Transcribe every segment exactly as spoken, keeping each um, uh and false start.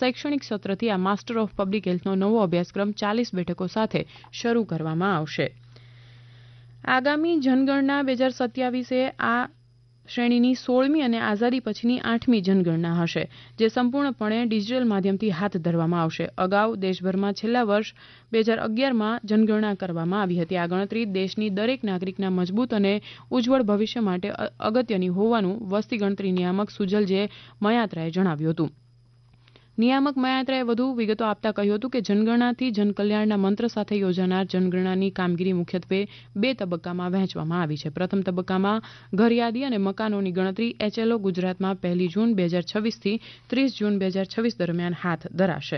શૈક્ષણિક સત્રથી આ master of public હેલ્થનો નવો અભ્યાસક્રમ ચાલીસ બેઠકો સાથે શરૂ કરવામાં આવશે. આગામી જનગણના બે હજાર સત્યાવીસે આ શ્રેણીની સોળમી અને આઝાદી પછીની આઠમી જનગણના હશે, જે સંપૂર્ણપણે ડિજિટલ માધ્યમથી હાથ ધરવામાં આવશે. અગાઉ દેશભરમાં છેલ્લા વર્ષ બે હજાર અગિયારમાં જનગણના કરવામાં આવી હતી. આ ગણતરી દેશની દરેક નાગરિકના મજબૂત અને ઉજ્જવળ ભવિષ્ય માટે અગત્યની હોવાનું વસ્તી ગણતરી નિયામક સુજલ જે મયાત્રાએ જણાવ્યું હતું. નિયામક મયાત્રાએ વધુ વિગતો આપતા કહ્યું હતું કે જનગણનાથી જનકલ્યાણના મંત્ર સાથે યોજાનાર જનગણનાની કામગીરી મુખ્યત્વે બે તબક્કામાં વહેંચવામાં આવી છે. પ્રથમ તબક્કામાં ઘરયાદી અને મકાનોની ગણતરી એચએલઓ ગુજરાતમાં પહેલી જૂન બે હજાર છવ્વીસથી ત્રીસ જૂન બે હજાર છવ્વીસ દરમિયાન હાથ ધરાશે.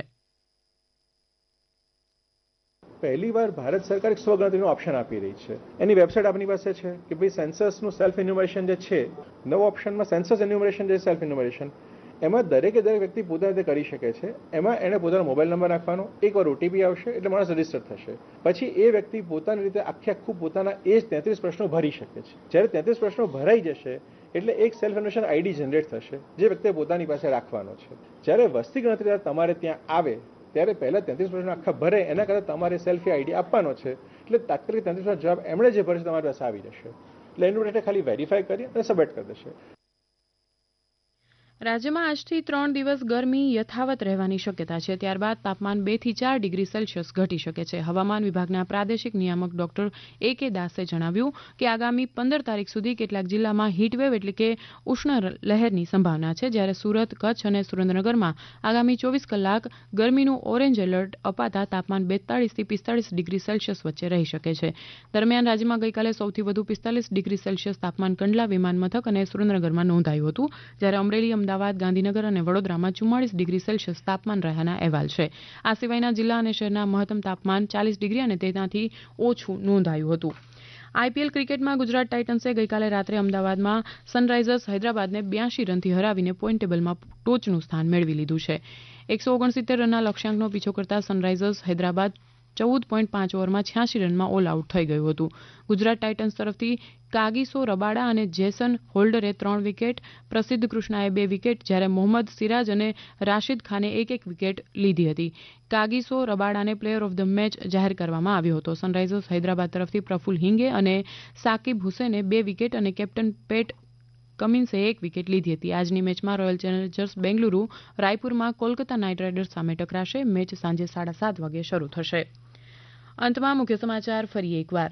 પહેલી વાર ભારત સરકાર એક સ્વગણતરીનો ઓપ્શન આપી રહી છે. એની વેબસાઇટ આપણી પાસે છે કે ભાઈ સેન્સસનું સેલ્ફ ઇન્યુમરેશન જે છે, નવો ઓપ્શનમાં સેન્સસ ઇન્યુમરેશન જે સેલ્ફ ઇન્યુમરેશન, એમાં દરેકે દરેક વ્યક્તિ પોતાની રીતે કરી શકે છે. એમાં એને પોતાનો મોબાઈલ નંબર નાખવાનો, એકવાર ઓટીપી આવશે એટલે માણસ રજીસ્ટર થશે. પછી એ વ્યક્તિ પોતાની રીતે આખે આખું પોતાના એ જ તેત્રીસ પ્રશ્નો ભરી શકે છે. જ્યારે તેત્રીસ પ્રશ્નો ભરાઈ જશે એટલે એક સેલ્ફ ઇન્યુમરેશન આઈડી જનરેટ થશે, જે વ્યક્તિએ પોતાની પાસે રાખવાનો છે. જ્યારે વસ્તી ગણતરી તમારે ત્યાં આવે ત્યારે પહેલા તેત્રીસ પ્રશ્નો આખા ભરે, એના કરતાં તમારે સેલ્ફી આઈડી આપવાનો છે. એટલે તાત્કાલિક તેત્રીસ પ્રશ્નો જવાબ એમણે જે ભરશે તમારી પાસે આવી જશે. એટલે એનું ડેટા ખાલી વેરીફાઈ કરી અને સબમિટ કરી દેશે. રાજ્યમાં આજથી ત્રણ દિવસ ગરમી યથાવત રહેવાની શક્યતા છે. ત્યારબાદ તાપમાન બે થી ચાર ડિગ્રી સેલ્સિયસ ઘટી શકે છે. હવામાન વિભાગના પ્રાદેશિક નિયામક ડોક્ટર એ કે દાસે જણાવ્યું કે આગામી પંદર તારીખ સુધી કેટલાક જિલ્લામાં હીટવેવ એટલે કે ઉષ્ણ લહેરની સંભાવના છે, જ્યારે સુરત, કચ્છ અને સુરેન્દ્રનગરમાં આગામી ચોવીસ કલાક ગરમીનું ઓરેન્જ એલર્ટ અપાતા તાપમાન બેતાળીસથી પિસ્તાળીસ ડિગ્રી સેલ્સિયસ વચ્ચે રહી શકે છે. દરમિયાન રાજ્યમાં ગઈકાલે સૌથી વધુ પિસ્તાલીસ ડિગ્રી સેલ્સિયસ તાપમાન કંડલા વિમાન મથક અને સુરેન્દ્રનગરમાં નોંધાયું હતું, જ્યારે અમરેલી, અમદાવાદ, ગાંધીનગર અને વડોદરામાં ચુમ્માળીસ ડિગ્રી સેલ્સિયસ તાપમાન રહ્યાના અહેવાલ છે. આ સિવાયના જિલ્લા અને શહેરના મહત્તમ તાપમાન ચાલીસ ડિગ્રી અને તેનાથી ઓછું નોંધાયું હતું. આઈપીએલ ક્રિકેટમાં ગુજરાત ટાઇટન્સે ગઈકાલે રાત્રે અમદાવાદમાં સનરાઇઝર્સ હૈદરાબાદને બ્યાસી રનથી હરાવીને પોઈન્ટ ટેબલમાં ટોચનું સ્થાન મેળવી લીધું છે. એકસો ઓગણસિત્તેર રનના લક્ષ્યાંકનો પીછો કરતા સનરાઇઝર્સ હૈદરાબાદ ચૌદ પોઈન્ટ પાંચ ઓવરમાં છ્યાસી રનમાં ઓલ આઉટ થઈ ગયું હતું. ગુજરાત ટાઇટન્સ તરફથી કાગીસો રબાડા અને જેસન હોલ્ડરે ત્રણ વિકેટ, પ્રસિદ્ધ કૃષ્ણાએ બે વિકેટ, જ્યારે મોહમ્મદ સિરાજ અને રાશિદ ખાને એક એક વિકેટ લીધી હતી. કાગીસો રબાડાને પ્લેયર ઓફ ધ મેચ જાહેર કરવામાં આવ્યો હતો. સનરાઇઝર્સ હૈદરાબાદ તરફથી પ્રફુલ હિંગે અને સાકિબ હુસેને બે વિકેટ અને કેપ્ટન પેટ કમિન્સે એક વિકેટ લીધી હતી. આજની મેચમાં royal Challengers Bengaluru રાયપુરમાં Kolkata night riders સામે ટકરાશે. મેચ સાંજે સાડા સાત વાગે શરૂ થશે. અંતમાં મુખ્ય સમાચાર ફરી એકવાર.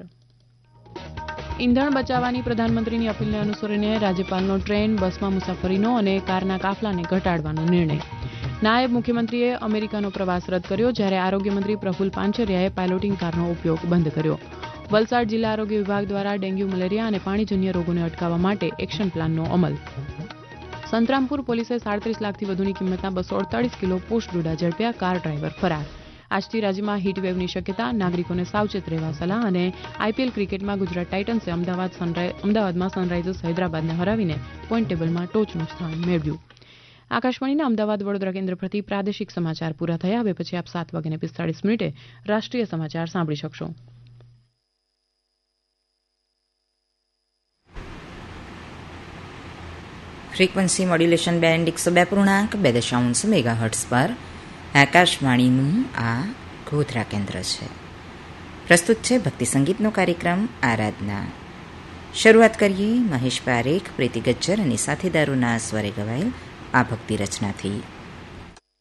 ઇંધણ બચાવવાની પ્રધાનમંત્રીની અપીલને અનુસરીને રાજ્યપાલનો ટ્રેન, બસમાં મુસાફરીનો અને કારના કાફલાને ઘટાડવાનો નિર્ણય. નાયબ મુખ્યમંત્રીએ અમેરિકાનો પ્રવાસ રદ કર્યો, જ્યારે આરોગ્યમંત્રી પ્રફુલ પાનછરિયાએ પાયલોટિંગ કારનો ઉપયોગ બંધ કર્યો. વલસાડ જિલ્લા આરોગ્ય વિભાગ દ્વારા ડેન્ગ્યુ, મલેરિયા અને પાણીજન્ય રોગોને અટકાવવા માટે એક્શન પ્લાનનો અમલ. સંતરામપુર પોલીસે સાડત્રીસ લાખથી વધુની કિંમતના બસો અડતાલીસ કિલો પોસ્ટ ડોડા ઝડપ્યા. કાર ડ્રાઈવર ફરાર. આજથી રાજ્યમાં હીટવેવની શક્યતા, નાગરિકોને સાવચેત રહેવા સલાહ. અને આઈપીએલ ક્રિકેટમાં ગુજરાત ટાઇટન્સે અમદાવાદ અમદાવાદમાં સનરાઇઝર્સ હૈદરાબાદને હરાવીને પોઈન્ટ ટેબલમાં ટોચનું સ્થાન મેળવ્યું. આકાશવાણીના અમદાવાદ વડોદરા કેન્દ્ર પરથી પ્રાદેશિક સમાચાર પૂરા થયા. હવે પછી આપ સાત વાગ્યાને પિસ્તાળીસ મિનિટે રાષ્ટ્રીય સમાચાર સાંભળી શકશો. ફ્રીક્વન્સી મોડ્યુલેશન બેન્ડ એકસો બે પૂર્ણાંક બે દશાંશ મેગા હર્ટ્સ પર આકાશવાણીનું આ ગોધરા કેન્દ્ર છે. પ્રસ્તુત છે ભક્તિ સંગીતનો કાર્યક્રમ આરાધના. શરૂઆત કરીએ મહેશ પારેખ, પ્રીતિ ગજ્જર અને સાથીદારોના સ્વરે ગવાયેલ આ ભક્તિ રચનાથી.